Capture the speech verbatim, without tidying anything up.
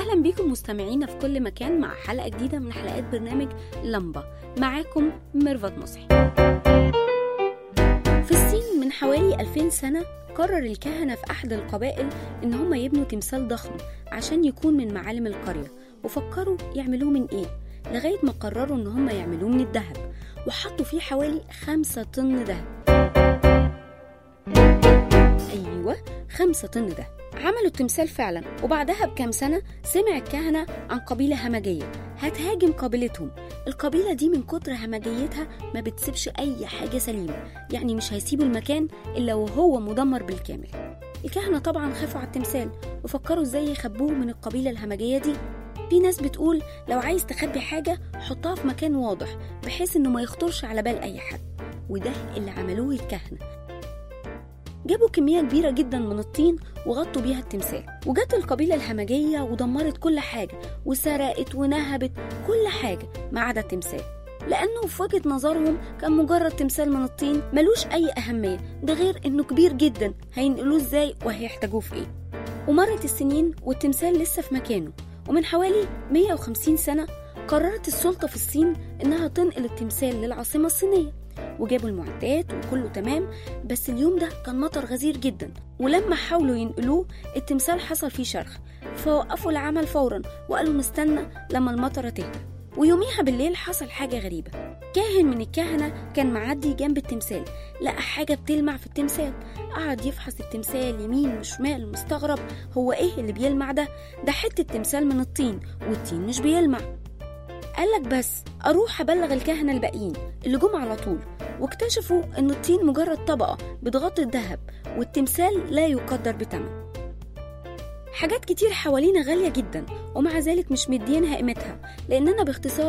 أهلا بيكم مستمعينا في كل مكان مع حلقة جديدة من حلقات برنامج لمبة. معاكم ميرفت مصحي. في الصين من حوالي ألفين سنة قرر الكهنة في أحد القبائل إن هم يبنوا تمثال ضخم عشان يكون من معالم القرية، وفكروا يعملوه من إيه لغاية ما قرروا إن هم يعملوه من الذهب، وحطوا فيه حوالي خمسة طن ذهب. أيوة خمسة طن ذهب. عملوا التمثال فعلا، وبعدها بكام سنة سمع الكهنة عن قبيلة همجية هتهاجم قبيلتهم. القبيلة دي من كتر همجيتها ما بتسيبش أي حاجة سليمة، يعني مش هيسيبوا المكان إلا وهو مدمر بالكامل. الكهنة طبعا خافوا على التمثال وفكروا ازاي يخبوه من القبيلة الهمجية دي. في ناس بتقول لو عايز تخبي حاجة حطها في مكان واضح بحيث انه ما يخطرش على بال أي حد، وده اللي عملوه الكهنة. جابوا كمية كبيرة جدا من الطين وغطوا بيها التمثال، وجت القبيلة الهمجية ودمرت كل حاجة وسرقت ونهبت كل حاجة ما عدا التمثال، لأنه في وجهة نظرهم كان مجرد تمثال من الطين ملوش أي أهمية، ده غير إنه كبير جدا هينقلوه إزاي وهيحتاجوه في إيه. ومرت السنين والتمثال لسه في مكانه، ومن حوالي مية وخمسين سنة قررت السلطة في الصين إنها تنقل التمثال للعاصمة الصينية، وجابوا المعدات وكله تمام. بس اليوم ده كان مطر غزير جدا، ولما حاولوا ينقلوه التمثال حصل فيه شرخ، فوقفوا العمل فورا وقالوا نستنى لما المطرة تهدى. ويوميها بالليل حصل حاجة غريبة. كاهن من الكهنة كان معدي جنب التمثال، لقى حاجة بتلمع في التمثال. قعد يفحص التمثال يمين وشمال مستغرب، هو ايه اللي بيلمع ده؟ ده حتة تمثال من الطين والطين مش بيلمع. قالك بس أروح أبلغ الكهنة الباقيين اللي جم على طول، واكتشفوا أن الطين مجرد طبقة بتغطي الذهب، والتمثال لا يقدر بثمن. حاجات كتير حوالينا غالية جدا ومع ذلك مش مدينها قيمتها، لأننا باختصار